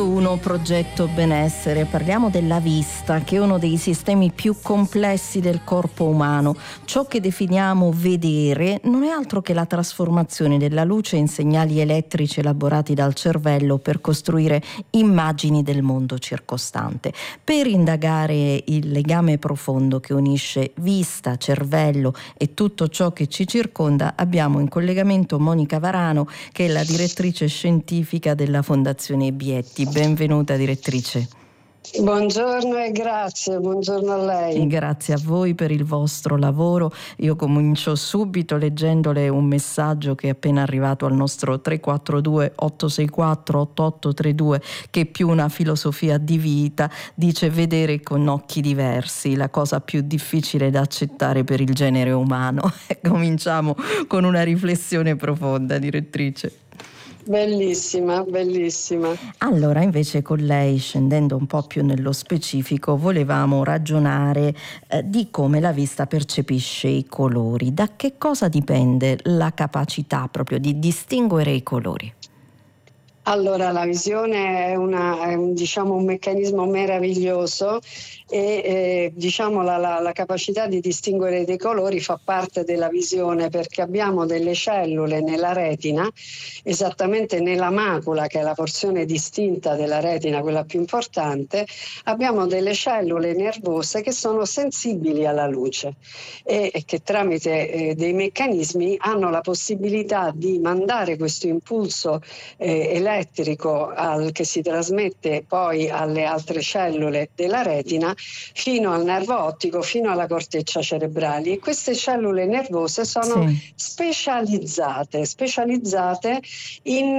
Uno progetto benessere, parliamo della vista, che è uno dei sistemi più complessi del corpo umano. Ciò che definiamo vedere non è altro che la trasformazione della luce in segnali elettrici elaborati dal cervello per costruire immagini del mondo circostante. Per indagare il legame profondo che unisce vista, cervello e tutto ciò che ci circonda, abbiamo in collegamento Monica Varano, che è la direttrice scientifica della Fondazione Bietti. Benvenuta direttrice. Buongiorno e grazie, buongiorno a lei. Grazie a voi per il vostro lavoro. Io comincio subito leggendole un messaggio che è appena arrivato al nostro 342 864 8832, che è più una filosofia di vita. Dice: vedere con occhi diversi, la cosa più difficile da accettare per il genere umano. Cominciamo con una riflessione profonda, direttrice. Bellissima, bellissima. Allora, invece, con lei, scendendo un po' più nello specifico, volevamo ragionare di come la vista percepisce i colori. Da che cosa dipende la capacità proprio di distinguere i colori? Allora, la visione è un meccanismo meraviglioso e la capacità di distinguere dei colori fa parte della visione, perché abbiamo delle cellule nella retina, esattamente nella macula, che è la porzione distinta della retina, quella più importante. Abbiamo delle cellule nervose che sono sensibili alla luce e che tramite dei meccanismi hanno la possibilità di mandare questo impulso elettrico che si trasmette poi alle altre cellule della retina fino al nervo ottico, fino alla corteccia cerebrale. E queste cellule nervose sono specializzate in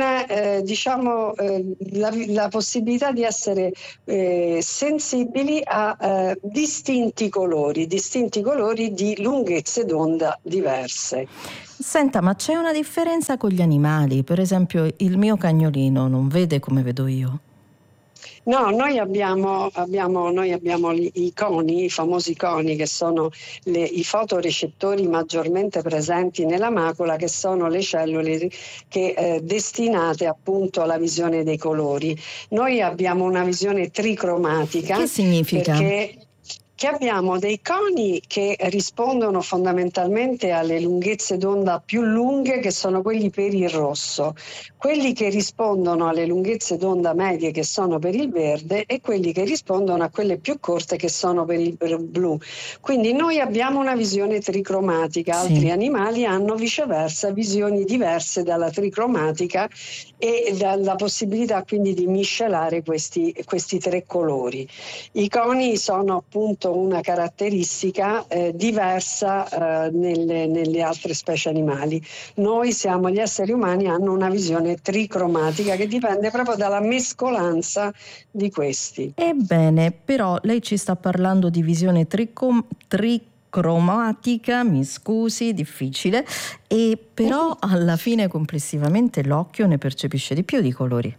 la possibilità di essere sensibili a distinti colori di lunghezze d'onda diverse. Senta, ma c'è una differenza con gli animali? Per esempio, il mio cagnolino non vede come vedo io? No, noi abbiamo i coni, i famosi coni, che sono i fotorecettori maggiormente presenti nella macula, che sono le cellule destinate appunto alla visione dei colori. Noi abbiamo una visione tricromatica. Che significa? Che abbiamo dei coni che rispondono fondamentalmente alle lunghezze d'onda più lunghe, che sono quelli per il rosso, quelli che rispondono alle lunghezze d'onda medie, che sono per il verde, e quelli che rispondono a quelle più corte, che sono per il blu. Quindi noi abbiamo una visione tricromatica, altri animali hanno viceversa visioni diverse dalla tricromatica e dalla possibilità quindi di miscelare questi tre colori. I coni sono appunto una caratteristica diversa nelle altre specie animali. Gli esseri umani hanno una visione tricromatica che dipende proprio dalla mescolanza di questi. Ebbene, però lei ci sta parlando di visione tricromatica, mi scusi, difficile, e però alla fine complessivamente l'occhio ne percepisce di più di colori.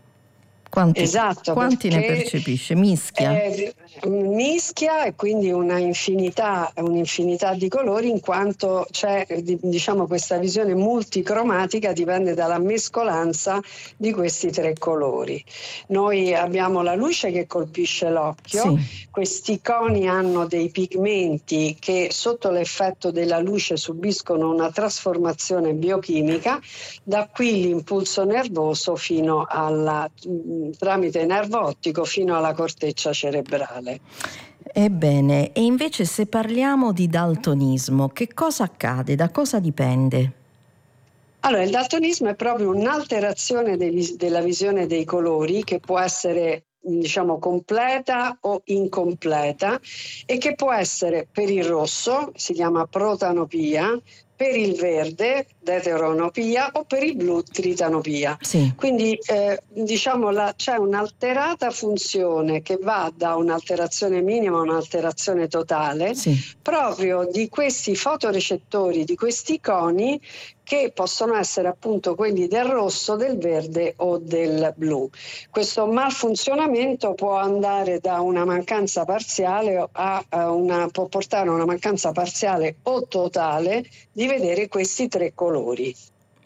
Quanti ne percepisce? Mischia? Mischia, e quindi una infinità di colori, in quanto c'è questa visione multicromatica, dipende dalla mescolanza di questi tre colori. Noi abbiamo la luce che colpisce l'occhio, questi coni hanno dei pigmenti che sotto l'effetto della luce subiscono una trasformazione biochimica, da qui l'impulso nervoso fino tramite nervo ottico fino alla corteccia cerebrale. Ebbene, e invece se parliamo di daltonismo, che cosa accade? Da cosa dipende? Allora, il daltonismo è proprio un'alterazione della visione dei colori, che può essere completa o incompleta, e che può essere per il rosso, si chiama protanopia, per il verde, deuteranopia, o per il blu, tritanopia. Quindi c'è un'alterata funzione che va da un'alterazione minima a un'alterazione totale, proprio di questi fotorecettori, di questi coni, che possono essere appunto quelli del rosso, del verde o del blu. Questo malfunzionamento può andare da una mancanza parziale può portare a una mancanza parziale o totale di vedere questi tre colori.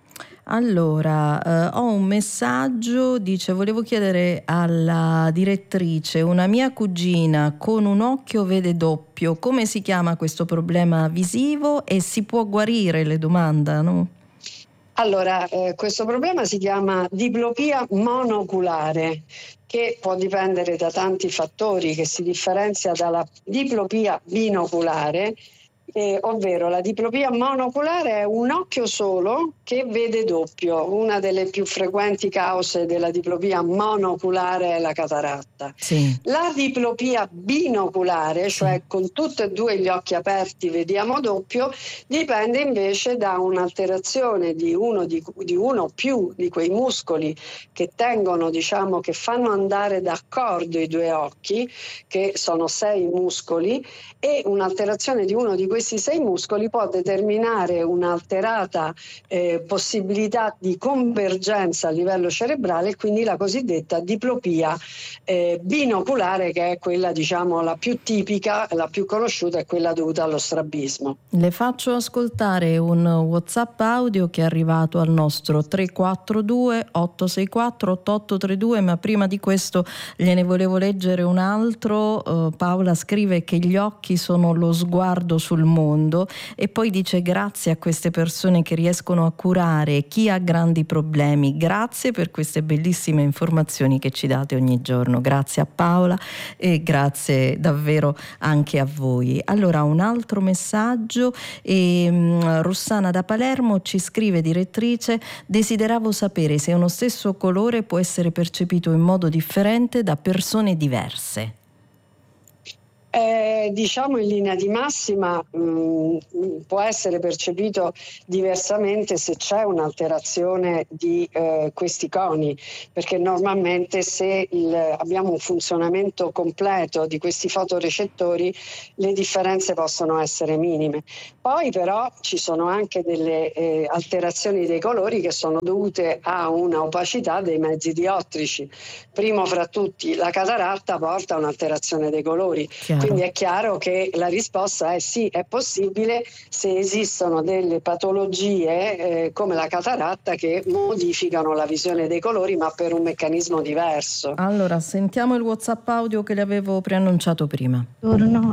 Allora, ho un messaggio, dice: volevo chiedere alla direttrice, una mia cugina con un occhio vede doppio, come si chiama questo problema visivo e si può guarire? Le domanda, no? Allora, questo problema si chiama diplopia monoculare, che può dipendere da tanti fattori, che si differenzia dalla diplopia binoculare, ovvero la diplopia monoculare è un occhio solo che vede doppio. Una delle più frequenti cause della diplopia monoculare è la cataratta. Sì. La diplopia binoculare, cioè con tutti e due gli occhi aperti vediamo doppio, dipende invece da un'alterazione di uno o più di quei muscoli che tengono, diciamo, che fanno andare d'accordo i due occhi, che sono 6 muscoli, e un'alterazione di uno di questi 6 muscoli può determinare un'alterata possibilità di convergenza a livello cerebrale, quindi la cosiddetta diplopia binoculare, che è quella, diciamo, la più tipica, la più conosciuta, è quella dovuta allo strabismo. Le faccio ascoltare un WhatsApp audio che è arrivato al nostro 342 864 8832, ma prima di questo gliene volevo leggere un altro. Paola scrive che gli occhi sono lo sguardo sul mondo, e poi dice: grazie a queste persone che riescono a curare chi ha grandi problemi, grazie per queste bellissime informazioni che ci date ogni giorno. Grazie a Paola e grazie davvero anche a voi. Allora, un altro messaggio, Rossana da Palermo ci scrive: direttrice, desideravo sapere se uno stesso colore può essere percepito in modo differente da persone diverse. Diciamo in linea di massima può essere percepito diversamente se c'è un'alterazione di questi coni, perché normalmente se abbiamo un funzionamento completo di questi fotorecettori le differenze possono essere minime. Poi però ci sono anche delle alterazioni dei colori che sono dovute a una opacità dei mezzi diottrici. Primo fra tutti, la cataratta porta a un'alterazione dei colori. Chiaro. Quindi è chiaro che la risposta è sì, è possibile se esistono delle patologie come la cataratta che modificano la visione dei colori, ma per un meccanismo diverso. Allora, sentiamo il WhatsApp audio che le avevo preannunciato prima. Buongiorno,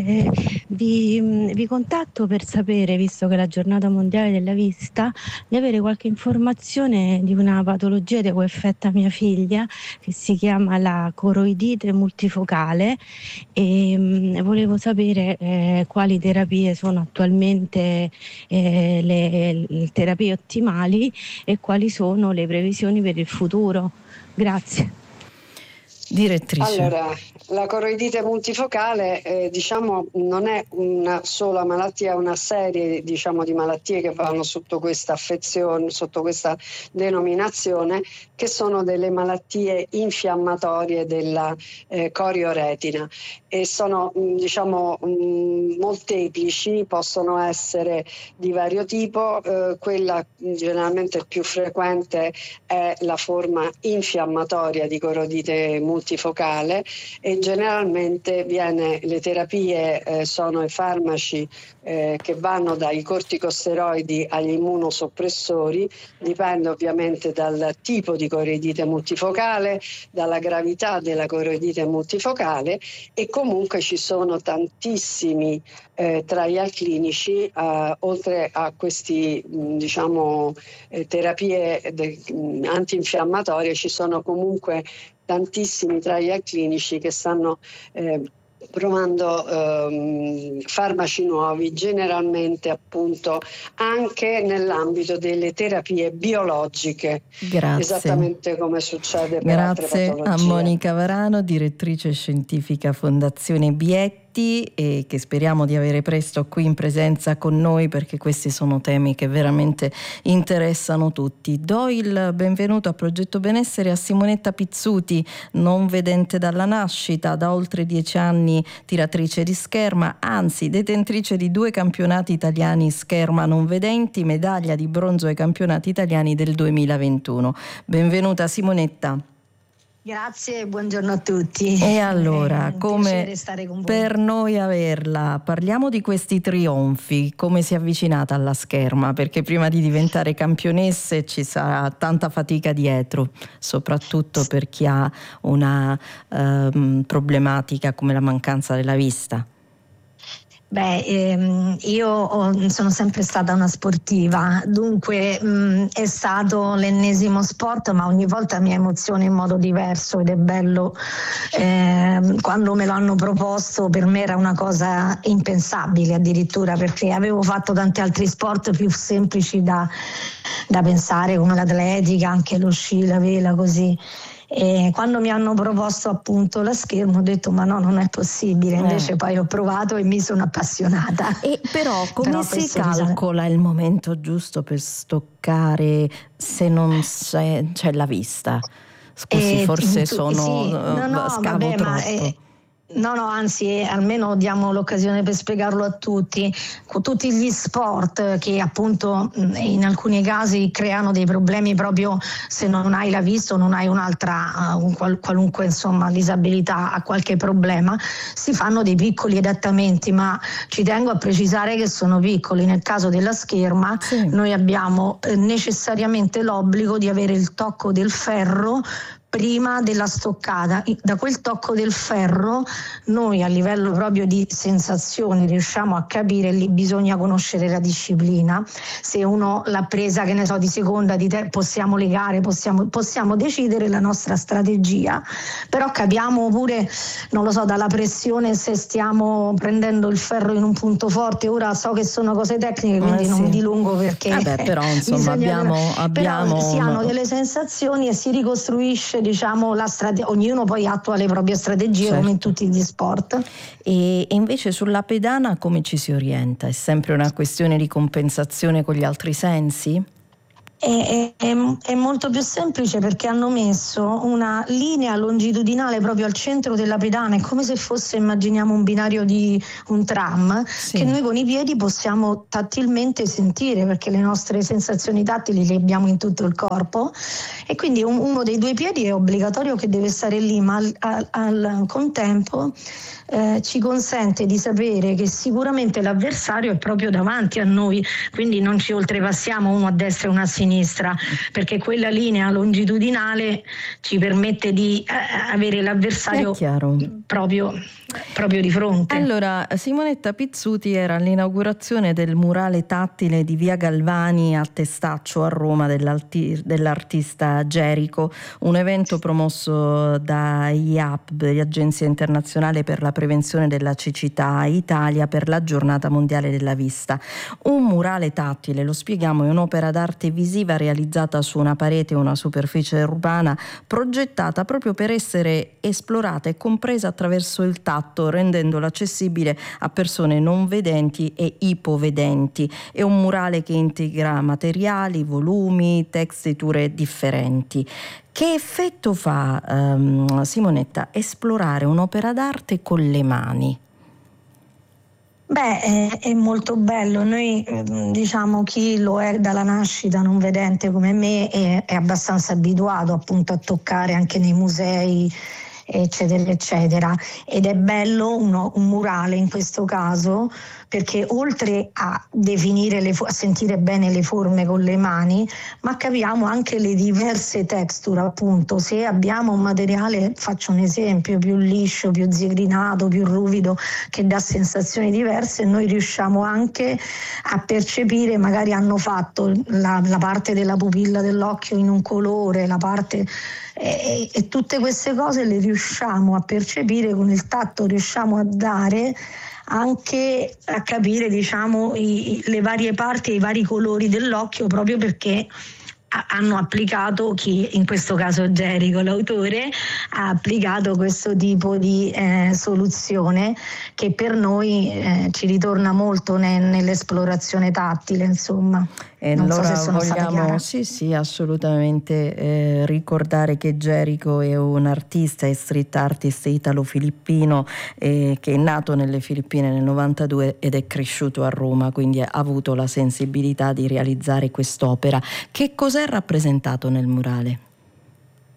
vi contatto per sapere, visto che è la giornata mondiale della vista, di avere qualche informazione di una patologia di cui affetta mia figlia, che si chiama la coroidite multifocale, e volevo sapere quali terapie sono attualmente le terapie ottimali e quali sono le previsioni per il futuro. Grazie. Direttrice. Allora, la coroidite multifocale diciamo non è una sola malattia, è una serie, diciamo, di malattie che vanno sotto questa affezione, sotto questa denominazione, che sono delle malattie infiammatorie della corioretina, e sono diciamo molteplici, possono essere di vario tipo. Quella generalmente più frequente è la forma infiammatoria di coroidite multifocale, e generalmente le terapie sono i farmaci che vanno dai corticosteroidi agli immunosoppressori. Dipende ovviamente dal tipo di coroidite multifocale, dalla gravità della coroidite multifocale, e comunque ci sono tantissimi trial clinici. Oltre a questi terapie antinfiammatorie, ci sono comunque tantissimi trial clinici che stanno provando farmaci nuovi, generalmente appunto anche nell'ambito delle terapie biologiche. Grazie. Esattamente come succede per altre patologie. Grazie a Monica Varano, direttrice scientifica Fondazione Bietti, e che speriamo di avere presto qui in presenza con noi, perché questi sono temi che veramente interessano tutti. Do il benvenuto a Progetto Benessere a Simonetta Pizzuti, non vedente dalla nascita, da oltre 10 anni tiratrice di scherma, anzi detentrice di 2 campionati italiani scherma non vedenti, medaglia di bronzo ai campionati italiani del 2021. Benvenuta Simonetta. Grazie e buongiorno a tutti. E allora, come stare con voi. Per noi averla, parliamo di questi trionfi, come si è avvicinata alla scherma, perché prima di diventare campionesse ci sarà tanta fatica dietro, soprattutto per chi ha una problematica come la mancanza della vista. Io sono sempre stata una sportiva, dunque è stato l'ennesimo sport, ma ogni volta mi emoziona in modo diverso ed è bello. Quando me lo hanno proposto per me era una cosa impensabile addirittura, perché avevo fatto tanti altri sport più semplici da pensare, come l'atletica, anche lo sci, la vela, così. E quando mi hanno proposto appunto la scherma ho detto ma no, non è possibile, invece poi ho provato e mi sono appassionata. E però come si calcola il momento giusto per stoccare se non c'è la vista? Scusi, forse scavo troppo. No, anzi, almeno diamo l'occasione per spiegarlo a tutti. Con tutti gli sport che appunto in alcuni casi creano dei problemi proprio se non hai la vista o non hai un'altra qualunque insomma disabilità, a qualche problema, si fanno dei piccoli adattamenti, ma ci tengo a precisare che sono piccoli. Nel caso della scherma noi abbiamo necessariamente l'obbligo di avere il tocco del ferro prima della stoccata. Da quel tocco del ferro noi a livello proprio di sensazioni riusciamo a capire, lì bisogna conoscere la disciplina, se uno l'ha presa che ne so di seconda, di te, possiamo legare, possiamo decidere la nostra strategia, però capiamo pure, non lo so, dalla pressione se stiamo prendendo il ferro in un punto forte. Ora so che sono cose tecniche, quindi non mi dilungo perché però insomma abbiamo si hanno delle sensazioni e si ricostruisce diciamo la strategia, ognuno poi attua le proprie strategie, come in tutti gli sport. E invece sulla pedana come ci si orienta? È sempre una questione di compensazione con gli altri sensi? È molto più semplice, perché hanno messo una linea longitudinale proprio al centro della pedana, è come se fosse, immaginiamo un binario di un tram, che noi con i piedi possiamo tattilmente sentire, perché le nostre sensazioni tattili le abbiamo in tutto il corpo, e quindi uno dei due piedi è obbligatorio che deve stare lì, ma al contempo ci consente di sapere che sicuramente l'avversario è proprio davanti a noi, quindi non ci oltrepassiamo uno a destra e uno a sinistra, perché quella linea longitudinale ci permette di avere l'avversario proprio di fronte. Allora, Simonetta Pizzuti era all'inaugurazione del murale tattile di via Galvani a Testaccio a Roma dell'artista Gerico, un evento promosso da IAPB, l'Agenzia Internazionale per la Prevenzione della Cecità Italia, per la Giornata Mondiale della Vista. Un murale tattile, lo spieghiamo, è un'opera d'arte visiva realizzata su una parete o una superficie urbana, progettata proprio per essere esplorata e compresa attraverso il tatto, rendendola accessibile a persone non vedenti e ipovedenti. È un murale che integra materiali, volumi, texture differenti. Che effetto fa, Simonetta, esplorare un'opera d'arte con le mani? È molto bello. Noi diciamo, chi lo è dalla nascita non vedente come me è abbastanza abituato appunto a toccare anche nei musei, eccetera eccetera, ed è bello un murale in questo caso, perché oltre a definire a sentire bene le forme con le mani, ma capiamo anche le diverse texture, appunto. Se abbiamo un materiale, faccio un esempio, più liscio, più zigrinato, più ruvido, che dà sensazioni diverse, noi riusciamo anche a percepire, magari hanno fatto la parte della pupilla dell'occhio in un colore, la parte e tutte queste cose le riusciamo a percepire con il tatto, riusciamo a dare anche a capire diciamo le varie parti e i vari colori dell'occhio, proprio perché hanno applicato, chi in questo caso Gerico, l'autore, ha applicato questo tipo di soluzione che per noi ci ritorna molto nell'esplorazione tattile, insomma. Non so se sono stata chiara. Sì, assolutamente, ricordare che Gerico è un artista e street artist italo-filippino che è nato nelle Filippine nel 92 ed è cresciuto a Roma, quindi ha avuto la sensibilità di realizzare quest'opera. Che cos'è rappresentato nel murale?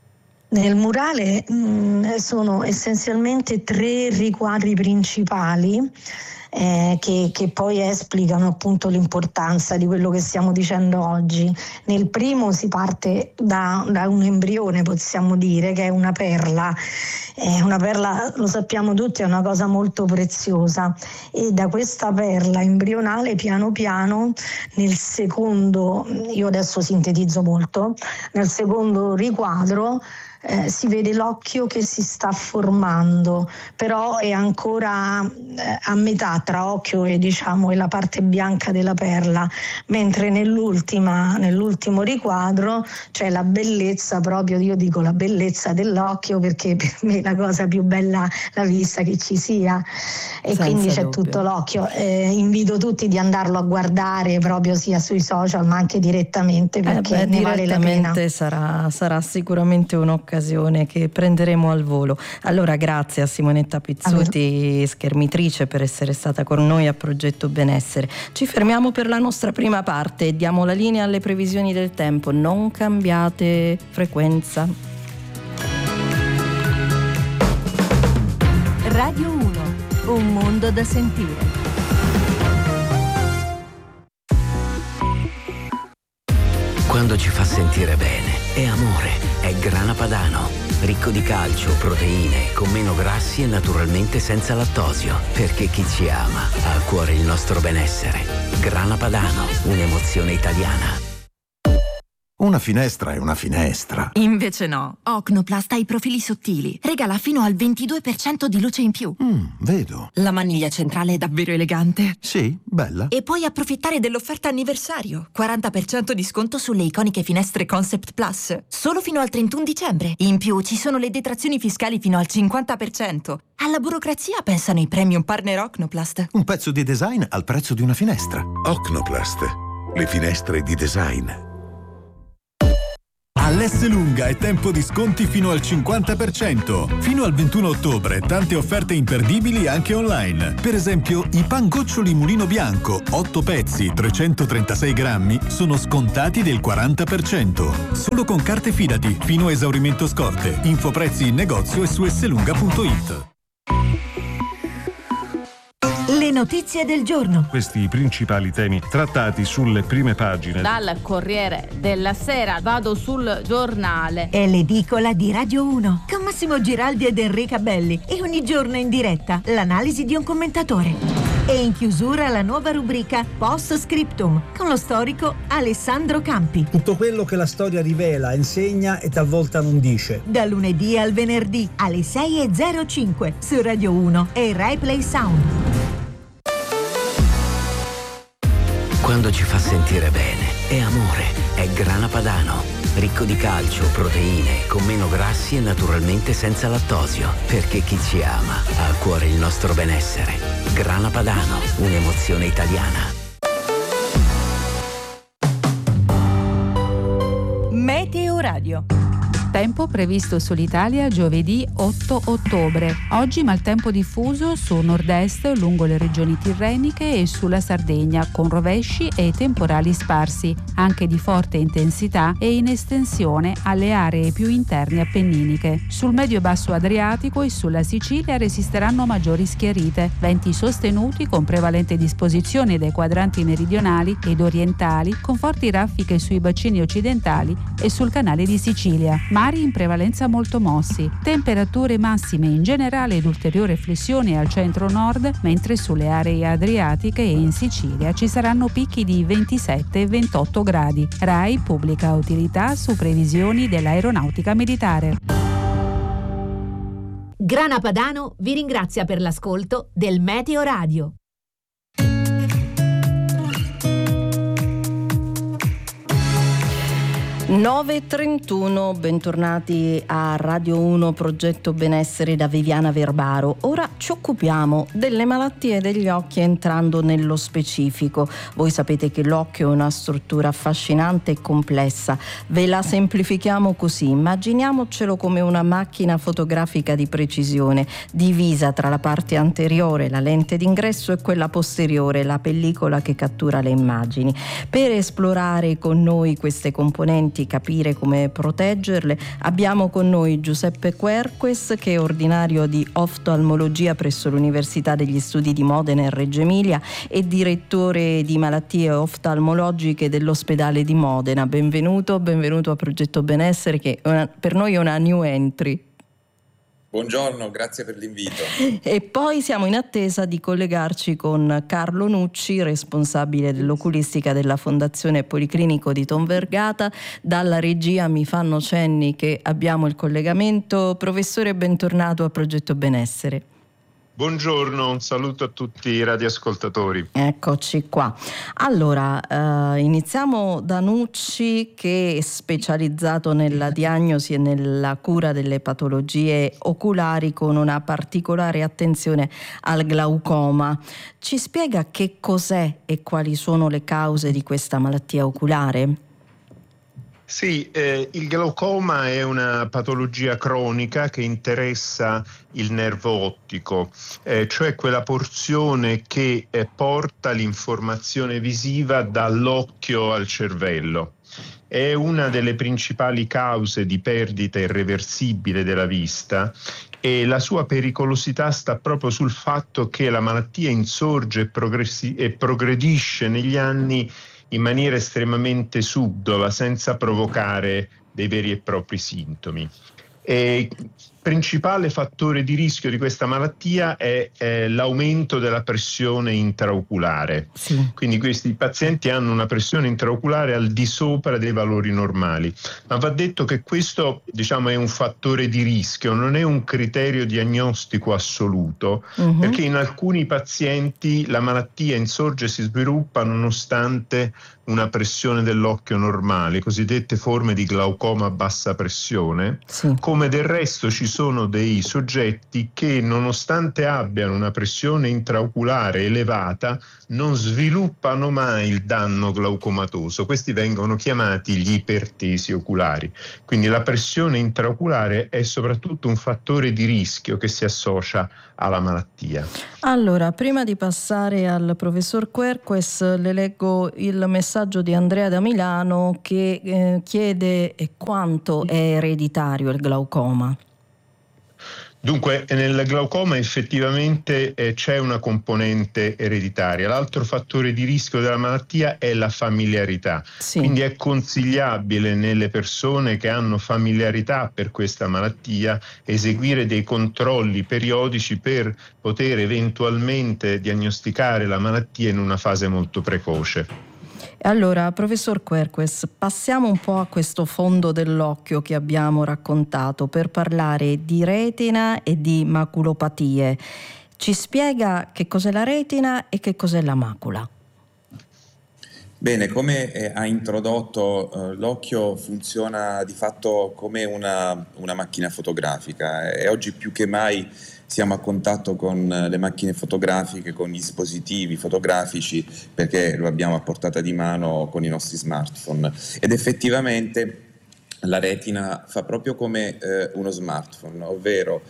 Nel murale sono essenzialmente 3 riquadri principali che poi esplicano appunto l'importanza di quello che stiamo dicendo oggi. Nel primo si parte da un embrione, possiamo dire, che è una perla. Una perla, lo sappiamo tutti, è una cosa molto preziosa, e da questa perla embrionale piano piano nel secondo, io adesso sintetizzo molto, nel secondo riquadro si vede l'occhio che si sta formando, però è ancora a metà tra occhio e la parte bianca della perla, mentre nell'ultimo riquadro c'è la bellezza proprio, io dico la bellezza dell'occhio, perché per me è la cosa più bella la vista che ci sia, e senza quindi c'è dubbio tutto l'occhio. Invito tutti di andarlo a guardare proprio sia sui social ma anche direttamente, perché ne vale la pena. Sarà sicuramente un'occasione che prenderemo al volo. Allora grazie a Simonetta Pizzuti, schermitrice, per essere stata con noi a Progetto Benessere. Ci fermiamo per la nostra prima parte e diamo la linea alle previsioni del tempo. Non cambiate frequenza. Radio 1, un mondo da sentire. Quando ci fa sentire bene, è amore, è Grana Padano. Ricco di calcio, proteine, con meno grassi e naturalmente senza lattosio. Perché chi ci ama ha a cuore il nostro benessere. Grana Padano, un'emozione italiana. Una finestra è una finestra. Invece no. Ocnoplast ha i profili sottili. Regala fino al 22% di luce in più. Vedo. La maniglia centrale è davvero elegante. Sì, bella. E puoi approfittare dell'offerta anniversario. 40% di sconto sulle iconiche finestre Concept Plus. Solo fino al 31 dicembre. In più ci sono le detrazioni fiscali fino al 50%. Alla burocrazia pensano i premium partner Ocnoplast. Un pezzo di design al prezzo di una finestra. Ocnoplast. Le finestre di design. All'Esselunga è tempo di sconti fino al 50%. Fino al 21 ottobre tante offerte imperdibili anche online. Per esempio i pangoccioli Mulino Bianco, 8 pezzi, 336 grammi, sono scontati del 40%. Solo con carte Fidati, fino a esaurimento scorte. Info prezzi in negozio e su esselunga.it. Le notizie del giorno. Questi i principali temi trattati sulle prime pagine. Dal Corriere della Sera vado sul Giornale. È l'edicola di Radio 1 con Massimo Giraldi ed Enrica Belli, e ogni giorno in diretta l'analisi di un commentatore. E in chiusura la nuova rubrica Post Scriptum con lo storico Alessandro Campi. Tutto quello che la storia rivela, insegna e talvolta non dice. Da lunedì al venerdì alle 6:05 su Radio 1 e Rai Play Sound. Quando ci fa sentire bene, è amore, è Grana Padano. Ricco di calcio, proteine, con meno grassi e naturalmente senza lattosio. Perché chi ci ama ha a cuore il nostro benessere. Grana Padano, un'emozione italiana. Meteo Radio. Tempo previsto sull'Italia giovedì 8 ottobre. Oggi maltempo diffuso su nord-est lungo le regioni tirreniche e sulla Sardegna, con rovesci e temporali sparsi, anche di forte intensità e in estensione alle aree più interne appenniniche. Sul medio-basso Adriatico e sulla Sicilia resisteranno maggiori schiarite, venti sostenuti con prevalente disposizione dai quadranti meridionali ed orientali, con forti raffiche sui bacini occidentali e sul canale di Sicilia. Mari in prevalenza molto mossi, temperature massime in generale ed ulteriore flessione al centro-nord, mentre sulle aree adriatiche e in Sicilia ci saranno picchi di 27 e 28 gradi. RAI pubblica utilità su previsioni dell'aeronautica militare. Grana Padano vi ringrazia per l'ascolto del Meteo Radio. 9:31, bentornati a Radio 1 Progetto Benessere da Viviana Verbaro. Ora ci occupiamo delle malattie degli occhi entrando nello specifico. Voi sapete che l'occhio è una struttura affascinante e complessa. Ve la semplifichiamo così: immaginiamocelo come una macchina fotografica di precisione, divisa tra la parte anteriore, la lente d'ingresso, e quella posteriore, la pellicola che cattura le immagini. Per esplorare con noi queste componenti pazienti, capire come proteggerle. Abbiamo con noi Giuseppe Querques, che è ordinario di oftalmologia presso l'Università degli Studi di Modena e Reggio Emilia e direttore di malattie oftalmologiche dell'ospedale di Modena. Benvenuto a Progetto Benessere, che per noi è una new entry. Buongiorno, grazie per l'invito. E poi siamo in attesa di collegarci con Carlo Nucci, responsabile dell'oculistica della Fondazione Policlinico di Ton Vergata. Dalla regia mi fanno cenni che abbiamo il collegamento. Professore, bentornato a Progetto Benessere. Buongiorno, un saluto a tutti i radioascoltatori. Eccoci qua. Allora, iniziamo da Nucci, che è specializzato nella diagnosi e nella cura delle patologie oculari con una particolare attenzione al glaucoma. Ci spiega che cos'è e quali sono le cause di questa malattia oculare? Sì, il glaucoma è una patologia cronica che interessa il nervo ottico, cioè quella porzione che porta l'informazione visiva dall'occhio al cervello. È una delle principali cause di perdita irreversibile della vista e la sua pericolosità sta proprio sul fatto che la malattia insorge e progredisce negli anni in maniera estremamente subdola, senza provocare dei veri e propri sintomi. Il principale fattore di rischio di questa malattia è l'aumento della pressione intraoculare. Sì. Quindi questi pazienti hanno una pressione intraoculare al di sopra dei valori normali. Ma va detto che questo, è un fattore di rischio, non è un criterio diagnostico assoluto, perché in alcuni pazienti la malattia insorge e si sviluppa nonostante una pressione dell'occhio normale, cosiddette forme di glaucoma a bassa pressione, sì. Come del resto ci sono dei soggetti che, nonostante abbiano una pressione intraoculare elevata, non sviluppano mai il danno glaucomatoso. Questi vengono chiamati gli ipertesi oculari. Quindi la pressione intraoculare è soprattutto un fattore di rischio che si associa alla malattia. Allora, prima di passare al professor Querques, le leggo il messaggio di Andrea da Milano che chiede quanto è ereditario il glaucoma. Dunque, nel glaucoma effettivamente c'è una componente ereditaria. L'altro fattore di rischio della malattia è la familiarità. Sì. Quindi è consigliabile nelle persone che hanno familiarità per questa malattia eseguire dei controlli periodici per poter eventualmente diagnosticare la malattia in una fase molto precoce. Allora, professor Querques, passiamo un po' a questo fondo dell'occhio che abbiamo raccontato per parlare di retina e di maculopatie. Ci spiega che cos'è la retina e che cos'è la macula? Bene, come ha introdotto, l'occhio funziona di fatto come una macchina fotografica e oggi più che mai siamo a contatto con le macchine fotografiche, con gli dispositivi fotografici, perché lo abbiamo a portata di mano con i nostri smartphone. Ed effettivamente la retina fa proprio come uno smartphone, ovvero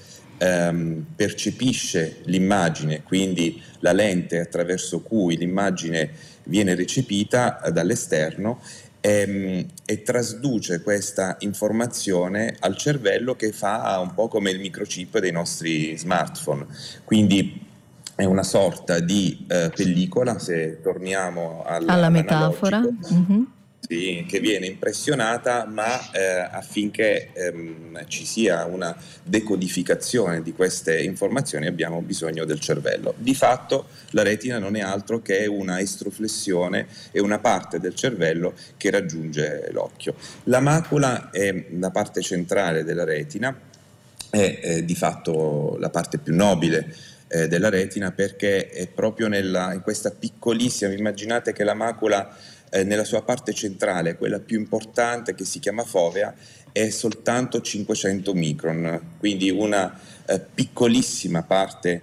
percepisce l'immagine, quindi la lente attraverso cui l'immagine viene recepita dall'esterno e trasduce questa informazione al cervello, che fa un po' come il microchip dei nostri smartphone. Quindi è una sorta di pellicola, se torniamo alla metafora. Sì, che viene impressionata, ma affinché ci sia una decodificazione di queste informazioni abbiamo bisogno del cervello. Di fatto la retina non è altro che una estroflessione e una parte del cervello che raggiunge l'occhio. La macula è la parte centrale della retina, è di fatto la parte più nobile della retina, perché è proprio in questa piccolissima, immaginate che la macula nella sua parte centrale, quella più importante, che si chiama fovea, è soltanto 500 micron, quindi una piccolissima parte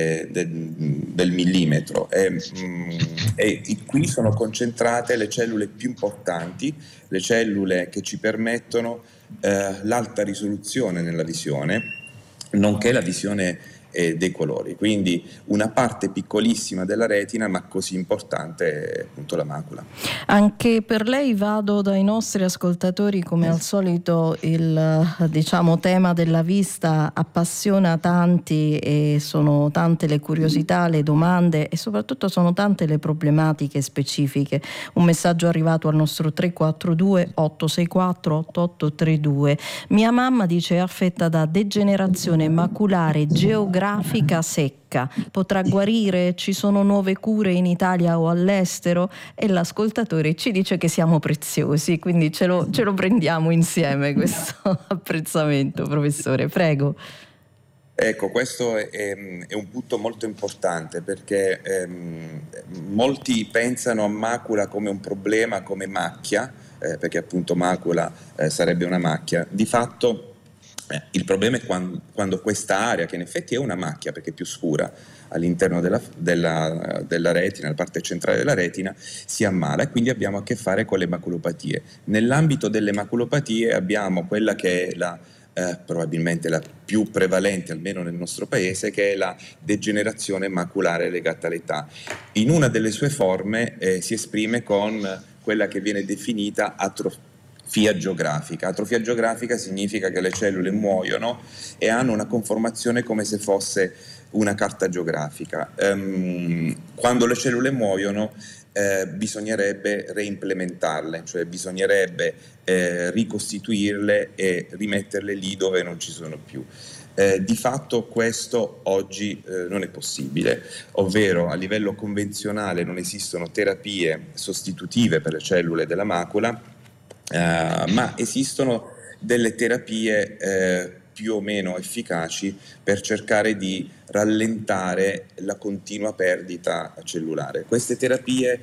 del millimetro e qui sono concentrate le cellule più importanti, le cellule che ci permettono l'alta risoluzione nella visione, nonché la visione dei colori. Quindi una parte piccolissima della retina, ma così importante è appunto la macula. Anche per lei vado dai nostri ascoltatori, come al solito il tema della vista appassiona tanti e sono tante le curiosità, le domande e soprattutto sono tante le problematiche specifiche. Un messaggio arrivato al nostro 342 864 8832. Mia mamma dice è affetta da degenerazione maculare geografica secca. Potrà guarire? Ci sono nuove cure in Italia o all'estero? E l'ascoltatore ci dice che siamo preziosi, quindi ce lo prendiamo insieme questo apprezzamento, professore, prego. Ecco, questo è un punto molto importante, perché molti pensano a macula come un problema, come macchia, perché appunto macula sarebbe una macchia. Di fatto il problema è quando questa area, che in effetti è una macchia perché è più scura all'interno della retina, la parte centrale della retina, si ammala, e quindi abbiamo a che fare con le maculopatie. Nell'ambito delle maculopatie abbiamo quella che è probabilmente la più prevalente, almeno nel nostro paese, che è la degenerazione maculare legata all'età. In una delle sue forme si esprime con quella che viene definita atrofia geografica. Atrofia geografica significa che le cellule muoiono e hanno una conformazione come se fosse una carta geografica. Quando le cellule muoiono bisognerebbe reimplementarle, cioè bisognerebbe ricostituirle e rimetterle lì dove non ci sono più. Di fatto questo oggi non è possibile, ovvero a livello convenzionale non esistono terapie sostitutive per le cellule della macula, ma esistono delle terapie più o meno efficaci per cercare di rallentare la continua perdita cellulare. Queste terapie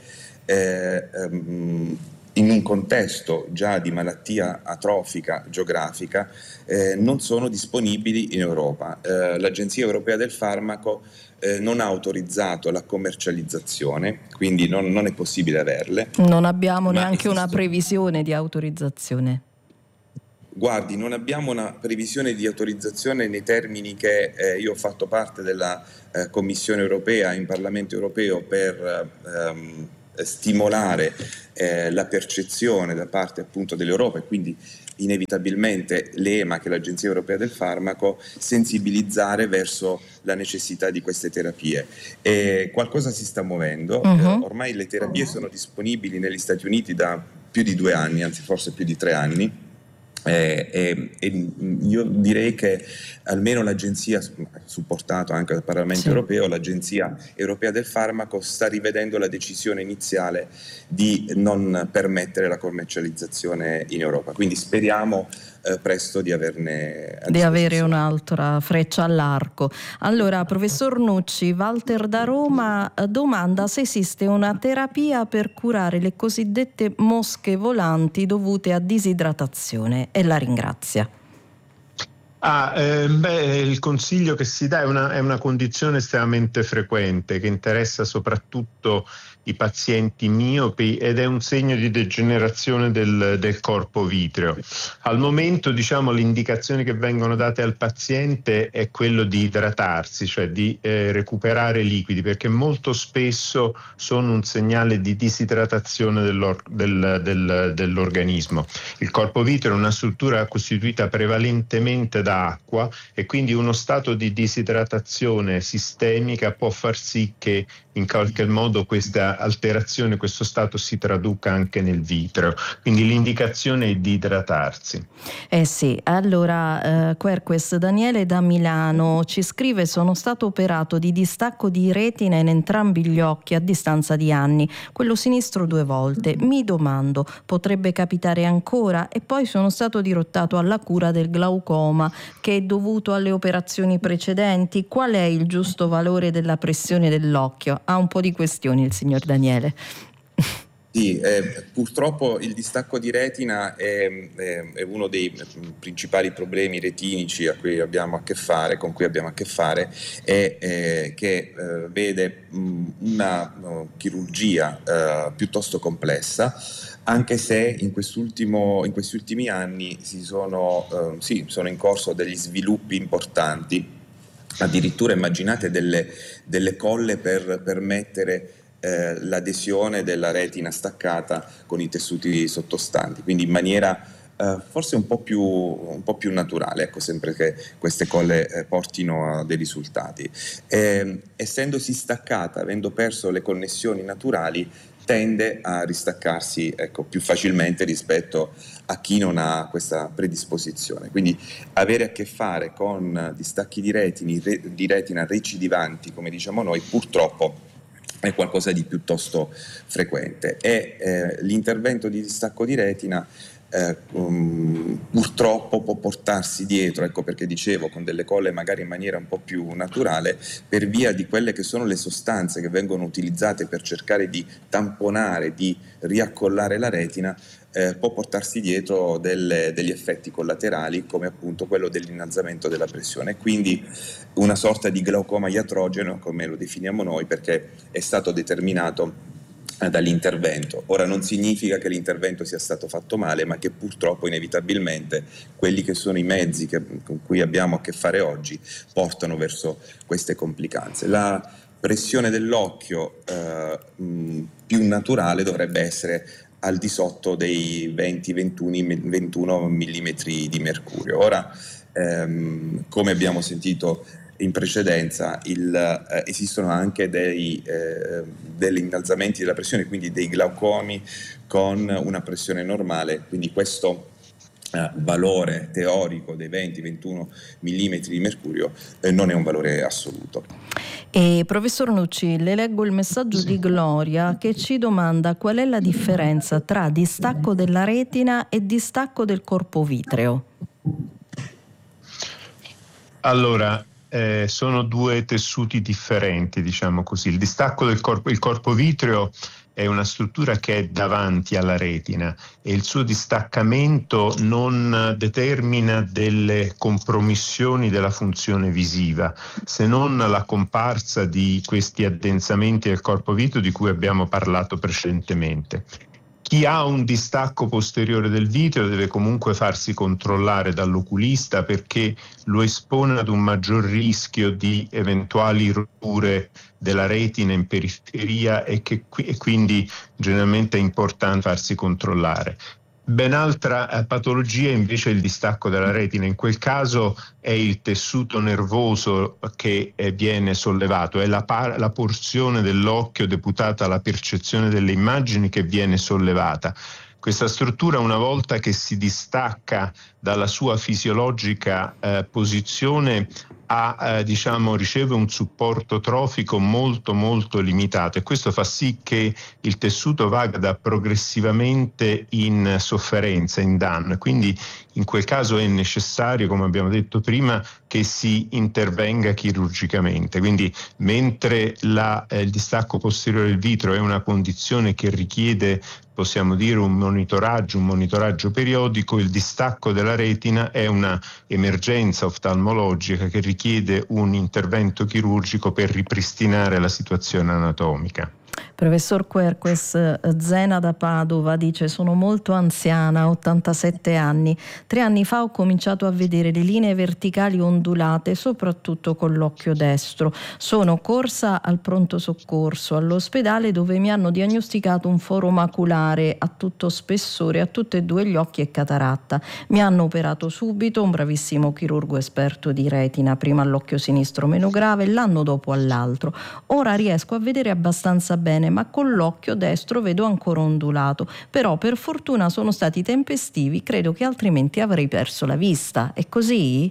in un contesto già di malattia atrofica geografica non sono disponibili in Europa. L'Agenzia Europea del Farmaco non ha autorizzato la commercializzazione, quindi non è possibile averle. Non abbiamo neanche una previsione di autorizzazione. Guardi, non abbiamo una previsione di autorizzazione nei termini che io ho fatto parte della Commissione europea in Parlamento europeo per stimolare la percezione da parte appunto dell'Europa, e quindi inevitabilmente l'EMA, che è l'Agenzia Europea del Farmaco, sensibilizzare verso la necessità di queste terapie. E qualcosa si sta muovendo, ormai le terapie sono disponibili negli Stati Uniti da più di 2 anni, anzi forse più di 3 anni. E io direi che almeno l'agenzia, supportato anche dal Parlamento europeo, l'Agenzia Europea del Farmaco sta rivedendo la decisione iniziale di non permettere la commercializzazione in Europa, quindi speriamo presto di avere un'altra freccia all'arco. Allora, professor Nucci, Walter da Roma domanda se esiste una terapia per curare le cosiddette mosche volanti dovute a disidratazione, e la ringrazia. Il consiglio che si dà è una condizione estremamente frequente che interessa soprattutto i pazienti miopi ed è un segno di degenerazione del corpo vitreo. Al momento, le indicazioni che vengono date al paziente è quello di idratarsi, cioè di recuperare liquidi, perché molto spesso sono un segnale di disidratazione dell'organismo. Il corpo vitreo è una struttura costituita prevalentemente da acqua e quindi uno stato di disidratazione sistemica può far sì che in qualche modo questa alterazione, questo stato si traduca anche nel vitreo. Quindi l'indicazione è di idratarsi. Sì, allora Querques Daniele da Milano ci scrive: sono stato operato di distacco di retina in entrambi gli occhi a distanza di anni, quello sinistro 2 volte. Mi domando, potrebbe capitare ancora? E poi sono stato dirottato alla cura del glaucoma che è dovuto alle operazioni precedenti. Qual è il giusto valore della pressione dell'occhio? Ha un po' di questioni il signor Daniele. Sì, purtroppo il distacco di retina è uno dei principali problemi retinici con cui abbiamo a che fare, e che vede una chirurgia piuttosto complessa, anche se in questi ultimi anni sono in corso degli sviluppi importanti addirittura immaginate delle colle per permettere l'adesione della retina staccata con i tessuti sottostanti, quindi in maniera forse un po' più naturale, ecco, sempre che queste colle portino a dei risultati. Essendosi staccata, avendo perso le connessioni naturali, tende a ristaccarsi, ecco, più facilmente rispetto a chi non ha questa predisposizione. Quindi avere a che fare con distacchi di retina recidivanti, come diciamo noi, purtroppo è qualcosa di piuttosto frequente, e l'intervento di distacco di retina purtroppo può portarsi dietro, ecco perché dicevo, con delle colle magari in maniera un po' più naturale, per via di quelle che sono le sostanze che vengono utilizzate per cercare di tamponare, di riaccollare la retina, può portarsi dietro degli effetti collaterali, come appunto quello dell'innalzamento della pressione, quindi una sorta di glaucoma iatrogeno, come lo definiamo noi, perché è stato determinato dall'intervento. Ora non significa che l'intervento sia stato fatto male, ma che purtroppo inevitabilmente quelli che sono i mezzi con cui abbiamo a che fare oggi portano verso queste complicanze. La pressione dell'occhio più naturale dovrebbe essere al di sotto dei 20-21 mm di mercurio. Ora, come abbiamo sentito in precedenza, esistono anche degli innalzamenti della pressione, quindi dei glaucomi con una pressione normale, quindi questo valore teorico dei 20-21 mm di mercurio non è un valore assoluto. E professor Nucci, le leggo il messaggio di Gloria che ci domanda qual è la differenza tra distacco della retina e distacco del corpo vitreo. Allora, sono due tessuti differenti, diciamo così. Il distacco del corpo, il corpo vitreo è una struttura che è davanti alla retina e il suo distaccamento non determina delle compromissioni della funzione visiva, se non la comparsa di questi addensamenti del corpo vitreo di cui abbiamo parlato precedentemente. Chi ha un distacco posteriore del vitreo deve comunque farsi controllare dall'oculista, perché lo espone ad un maggior rischio di eventuali rotture della retina in periferia e quindi generalmente è importante farsi controllare. Ben altra patologia invece è il distacco della retina. In quel caso è il tessuto nervoso che viene sollevato, è la porzione dell'occhio deputata alla percezione delle immagini che viene sollevata. Questa struttura, una volta che si distacca dalla sua fisiologica posizione, riceve un supporto trofico molto molto limitato, e questo fa sì che il tessuto vada progressivamente in sofferenza, in danno, quindi in quel caso è necessario, come abbiamo detto prima, che si intervenga chirurgicamente. Quindi mentre il distacco posteriore del vitreo è una condizione che richiede, possiamo dire, un monitoraggio periodico, il distacco della retina è una emergenza oftalmologica che richiede un intervento chirurgico per ripristinare la situazione anatomica. Professor Querques, Zena da Padova dice: sono molto anziana, 87 anni. 3 anni fa ho cominciato a vedere le linee verticali ondulate, soprattutto con l'occhio destro. Sono corsa al pronto soccorso, all'ospedale, dove mi hanno diagnosticato un foro maculare a tutto spessore, a tutti e 2 gli occhi, e cataratta. Mi hanno operato subito, un bravissimo chirurgo esperto di retina, prima all'occhio sinistro meno grave, l'anno dopo all'altro. Ora riesco a vedere abbastanza bene, ma con l'occhio destro vedo ancora ondulato. Però per fortuna sono stati tempestivi, credo che altrimenti avrei perso la vista. È così?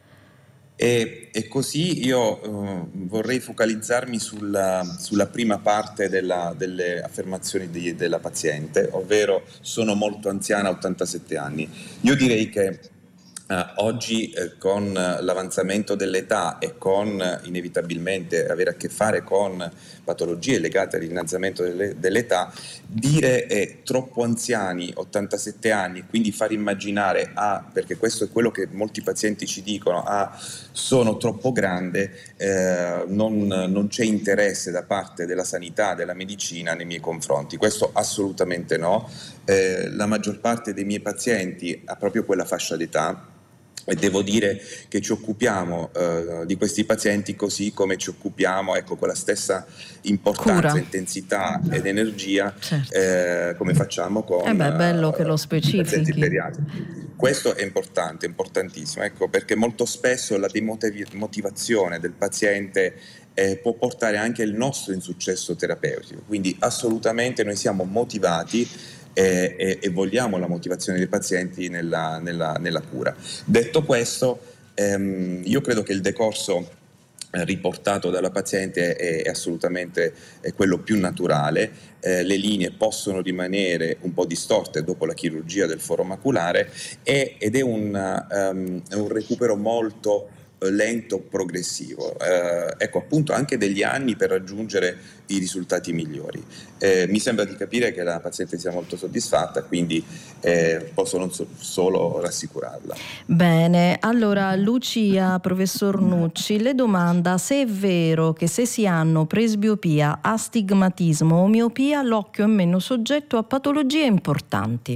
E così io vorrei focalizzarmi sulla prima parte delle affermazioni della paziente, ovvero sono molto anziana, 87 anni. Io direi che oggi con l'avanzamento dell'età e con inevitabilmente avere a che fare con patologie legate all'innalzamento dell'età, dire troppo anziani, 87 anni, quindi far immaginare perché questo è quello che molti pazienti ci dicono, sono troppo grande, non c'è interesse da parte della sanità, della medicina nei miei confronti. Questo assolutamente no. La maggior parte dei miei pazienti ha proprio quella fascia d'età, E devo dire che ci occupiamo di questi pazienti così come ci occupiamo, con la stessa importanza, intensità ed energia, certo, come facciamo con bello che lo i pazienti pediatrici. Questo è importante, importantissimo, perché molto spesso la demotivazione del paziente può portare anche il nostro insuccesso terapeutico, quindi assolutamente noi siamo motivati e vogliamo la motivazione dei pazienti nella cura. Detto questo, io credo che il decorso riportato dalla paziente è assolutamente quello più naturale. Le linee possono rimanere un po' distorte dopo la chirurgia del foro maculare ed è un recupero molto lento, progressivo, appunto anche degli anni per raggiungere i risultati migliori. Mi sembra di capire che la paziente sia molto soddisfatta, quindi posso non solo rassicurarla. Bene, allora Lucia, professor Nucci, le domanda se è vero che se si hanno presbiopia, astigmatismo o miopia l'occhio è meno soggetto a patologie importanti.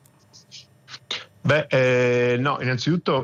No, innanzitutto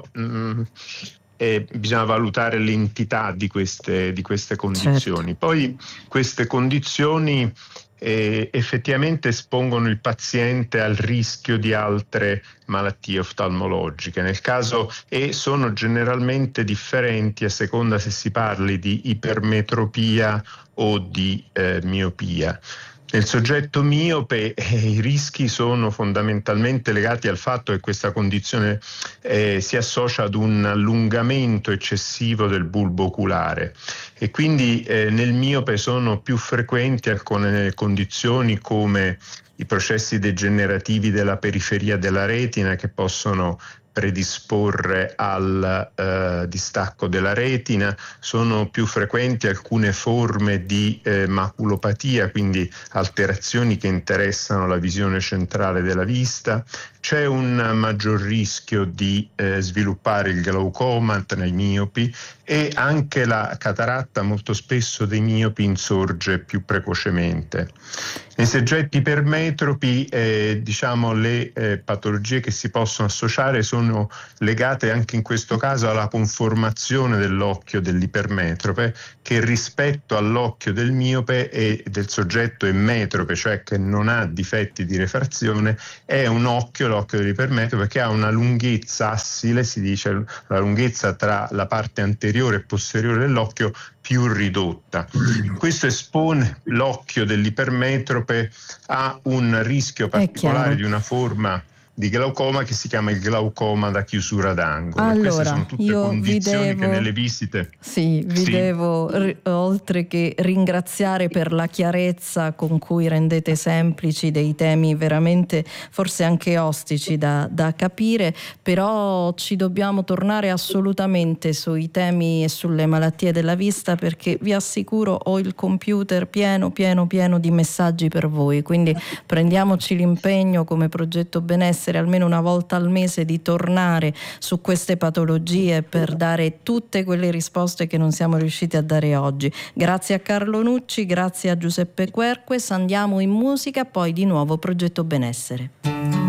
bisogna valutare l'entità di queste condizioni. Certo. Poi queste condizioni effettivamente espongono il paziente al rischio di altre malattie oftalmologiche, nel caso, e sono generalmente differenti a seconda se si parli di ipermetropia o di miopia. Nel soggetto miope i rischi sono fondamentalmente legati al fatto che questa condizione si associa ad un allungamento eccessivo del bulbo oculare e quindi nel miope sono più frequenti alcune condizioni come i processi degenerativi della periferia della retina che possono predisporre al distacco della retina, sono più frequenti alcune forme di maculopatia, quindi alterazioni che interessano la visione centrale della vista. C'è un maggior rischio di sviluppare il glaucoma nei miopi e anche la cataratta molto spesso dei miopi insorge più precocemente. Nei soggetti ipermetropi le patologie che si possono associare sono legate anche in questo caso alla conformazione dell'occhio dell'ipermetrope, che rispetto all'occhio del miope e del soggetto emmetrope, cioè che non ha difetti di refrazione, è un occhio, l'occhio dell'ipermetrope, che ha una lunghezza assile, si dice la lunghezza tra la parte anteriore e posteriore dell'occhio più ridotta. Questo espone l'occhio dell'ipermetrope a un rischio particolare di una forma di glaucoma che si chiama il glaucoma da chiusura d'angolo. Allora, queste sono tutte condizioni che nelle visite... devo, oltre che ringraziare per la chiarezza con cui rendete semplici dei temi veramente forse anche ostici da capire, però ci dobbiamo tornare assolutamente sui temi e sulle malattie della vista, perché vi assicuro ho il computer pieno di messaggi per voi, quindi prendiamoci l'impegno come Progetto Benessere almeno una volta al mese di tornare su queste patologie per dare tutte quelle risposte che non siamo riusciti a dare oggi. Grazie a Carlo Nucci, grazie a Giuseppe Querques. Andiamo in musica, poi di nuovo Progetto Benessere.